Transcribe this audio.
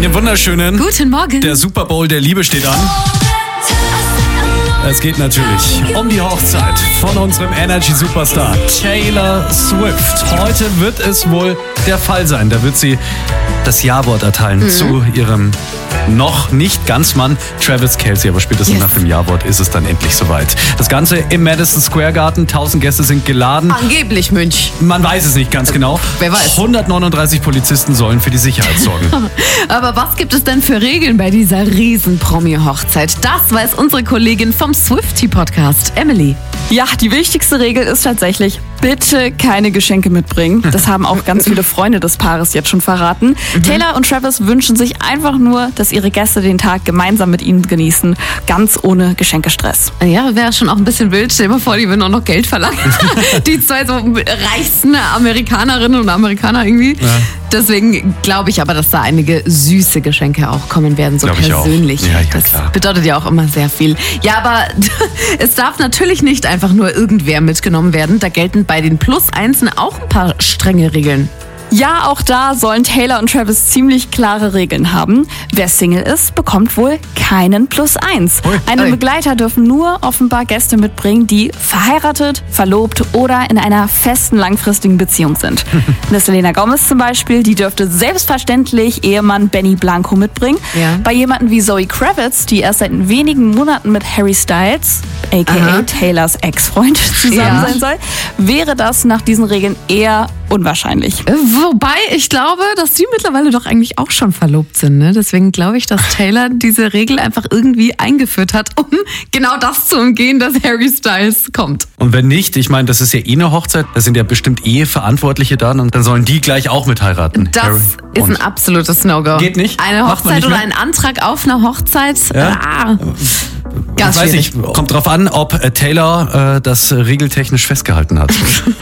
Einen wunderschönen Guten Morgen. Der Super Bowl der Liebe steht an. Es geht natürlich um die Hochzeit von unserem Energy-Superstar Taylor Swift. Heute wird es wohl der Fall sein. Da wird sie das Ja-Wort erteilen zu ihrem noch nicht ganz Mann Travis Kelce. Aber spätestens nach dem Ja-Wort ist es dann endlich soweit. Das Ganze im Madison Square Garden. 1000 Gäste sind geladen. Angeblich, Münch. Man weiß es nicht ganz genau. Wer weiß. 139 Polizisten sollen für die Sicherheit sorgen. Aber was gibt es denn für Regeln bei dieser riesen Promi-Hochzeit? Das weiß unsere Kollegin vom Swiftie-Podcast, Emily. Ja, die wichtigste Regel ist tatsächlich, bitte keine Geschenke mitbringen. Das haben auch ganz viele Freunde des Paares jetzt schon verraten. Taylor und Travis wünschen sich einfach nur, dass ihre Gäste den Tag gemeinsam mit ihnen genießen, ganz ohne Geschenkestress. Ja, wäre schon auch ein bisschen wild. Stell dir mal vor, die würden auch noch Geld verlangen. Die zwei so reichsten Amerikanerinnen und Amerikaner irgendwie. Ja. Deswegen glaube ich aber, dass da einige süße Geschenke auch kommen werden, so persönlich. Ja, das klar. bedeutet ja auch immer sehr viel. Ja, aber es darf natürlich nicht einfach nur irgendwer mitgenommen werden. Da gelten bei den Plus-Einsen auch ein paar strenge Regeln. Ja, auch da sollen Taylor und Travis ziemlich klare Regeln haben. Wer Single ist, bekommt wohl keinen Plus-1. Einen Begleiter dürfen nur offenbar Gäste mitbringen, die verheiratet, verlobt oder in einer festen langfristigen Beziehung sind. Eine Selena Gomez zum Beispiel, die dürfte selbstverständlich Ehemann Benny Blanco mitbringen. Ja. Bei jemandem wie Zoe Kravitz, die erst seit wenigen Monaten mit Harry Styles, a.k.a. Taylors Ex-Freund, zusammen sein soll, wäre das nach diesen Regeln eher unwahrscheinlich. Wobei ich glaube, dass die mittlerweile doch eigentlich auch schon verlobt sind. Ne? Deswegen glaube ich, dass Taylor diese Regel einfach irgendwie eingeführt hat, um genau das zu umgehen, dass Harry Styles kommt. Und wenn nicht, ich meine, das ist ja eh eine Hochzeit, da sind ja bestimmt Eheverantwortliche da und dann sollen die gleich auch mit heiraten. Das ist ein absolutes No-Go. Geht nicht? Eine Hochzeit oder ein Antrag auf eine Hochzeit? Ja? Ganz ich weiß nicht, kommt drauf an, ob Taylor das regeltechnisch festgehalten hat.